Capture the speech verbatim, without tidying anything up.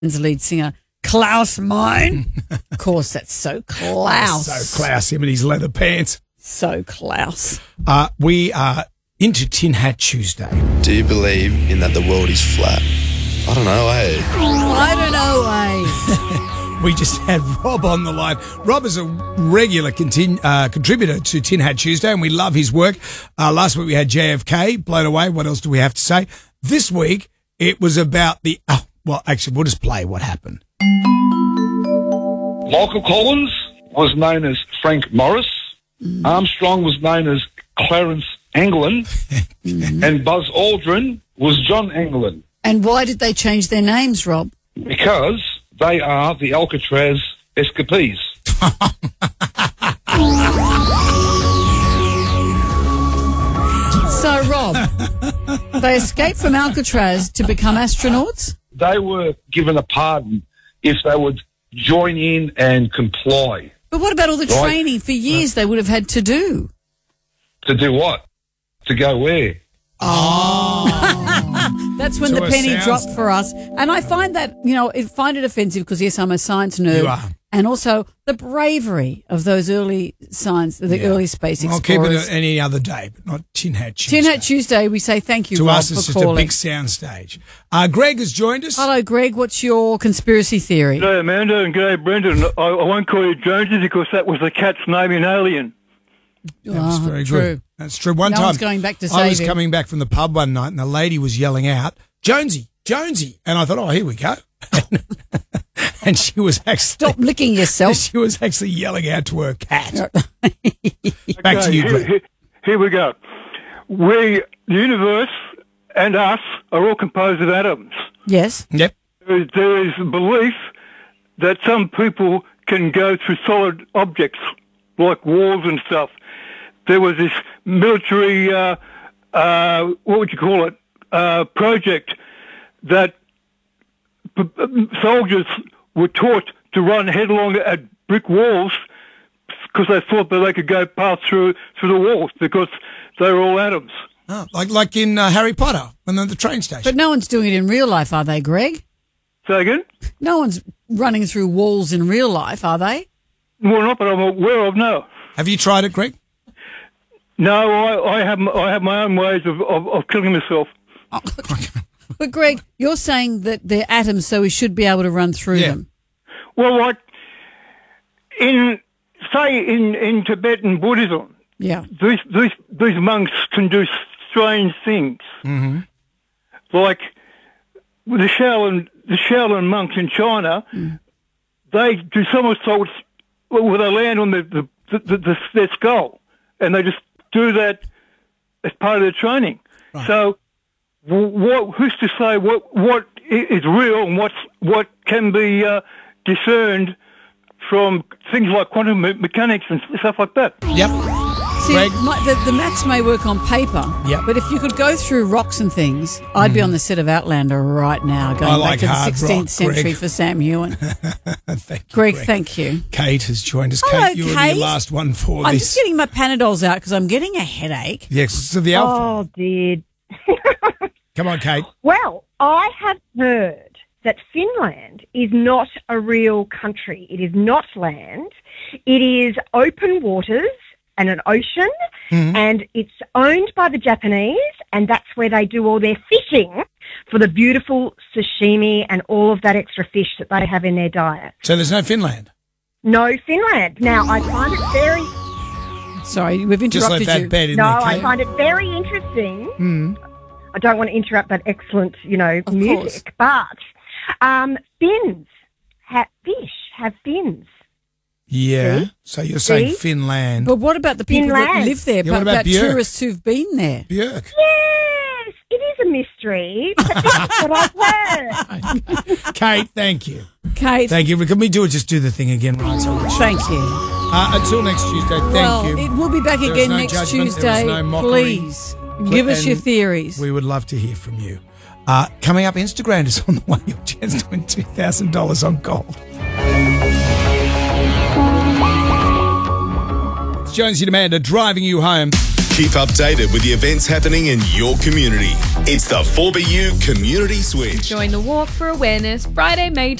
lead singer, Klaus Meine. Of course, that's so Klaus. So Klaus, him and his leather pants. So Klaus. Uh, we are into Tin Hat Tuesday. Do you believe in that the world is flat? I don't know, eh? I don't know, eh? We just had Rob on the line. Rob is a regular continu- uh, contributor to Tin Hat Tuesday, and we love his work. Uh, last week we had J F K, blown away. What else do we have to say? This week it was about the... Oh, well, actually, we'll just play what happened. Michael Collins was known as Frank Morris. Mm. Armstrong was known as Clarence Anglin. mm. And Buzz Aldrin was John Anglin. And why did they change their names, Rob? Because they are the Alcatraz escapees. So, Rob, they escaped from Alcatraz to become astronauts? They were given a pardon if they would join in and comply. But what about all the right? training for years they would have had to do? To do what? To go where? Oh. That's when So the it penny sounds- dropped for us. And I find that, you know, I find it offensive because, yes, I'm a science nerd. You are. And also the bravery of those early science, the Yeah. early space I'll keep explorers. it any other day, but not Tin Hat Tuesday. Tin Hat Tuesday, we say thank you, To Rob, us, it's for just calling. a big sound stage. Uh, Greg has joined us. Hello, Greg. What's your conspiracy theory? G'day, Amanda, and g'day, Brendan. I, I won't call you Jonesy because that was the cat's name in Alien. That was Oh, very true. good. That's true. One No time, one's going back to I save was him. coming back from the pub one night, and the lady was yelling out, "Jonesy, Jonesy!" And I thought, "Oh, here we go." And she was actually Stop licking yourself. She was actually yelling out to her cat. Back Okay, to you, here, Greg. here, here we go. We, the universe, and us are all composed of atoms. Yes. Yep. There is, there is a belief that some people can go through solid objects like walls and stuff. There was this military, uh, uh, what would you call it, uh, project that p- p- soldiers were taught to run headlong at brick walls because they thought that they could go past through through the walls because they were all atoms. Oh, like like in uh, Harry Potter when they're at the train station. But no one's doing it in real life, are they, Greg? Say again? No one's running through walls in real life, are they? Well, not that I'm aware of, no. Have you tried it, Greg? No, I, I have m- I have my own ways of, of, of killing myself. But, Greg, you're saying that they're atoms, so we should be able to run through Yeah. them. Well, like in say in, in Tibetan Buddhism, Yeah. these these these monks can do strange things. Mm-hmm. Like the Shaolin the Shaolin monks in China, Mm. they do somersaults where they land on the, the, the, the, their skull, and they just do that as part of their training. Right. So, wh- what who's to say what what i- is real and what's what can be uh, discerned from things like quantum me- mechanics and stuff like that? Yep. See, Greg? my, the, the maths may work on paper, Yep. but if you could go through rocks and things, I'd be on the set of Outlander right now, going I like back to the hard sixteenth rock, century Greg. for Sam Hewen. Thank you, Greg, Greg. thank you. Kate has joined us. Hello, Kate, you were Kate. the last one for I'm this. just getting my Panadols out because I'm getting a headache. Yes, so the alpha. Oh, dear. Come on, Kate. Well, I have heard that Finland is not a real country. It is not land. It is open waters and an ocean, Mm-hmm. and it's owned by the Japanese, and that's where they do all their fishing for the beautiful sashimi and all of that extra fish that they have in their diet. So there's no Finland. No Finland. Now, I find it very... Sorry, we've Just let interrupted that you. bed in No, there, I Kate. find it very interesting. Mm. I don't want to interrupt that excellent, you know, Of music, but um, fins, have fish, have fins. Yeah. See? So you're saying See? Finland. But what about the people that Finland. live there? Yeah, what but about about Björk? tourists who've been there? Björk. Yes, it is a mystery, but that's what I've heard. Kate, thank you. Kate, Thank you. Can we do it? Just do the thing again, right? So we should. thank you. Uh, until next Tuesday, thank well, you. it will be back There is again no next judgment, there is Tuesday. no mockery. Please give us And your theories. We would love to hear from you. Uh, coming up, Instagram is on the way. Your chance to win two thousand dollars on gold. It's Jonesy and Amanda driving you home. Keep updated with the events happening in your community. It's the four B U Community Switch. Join the Walk for Awareness Friday, May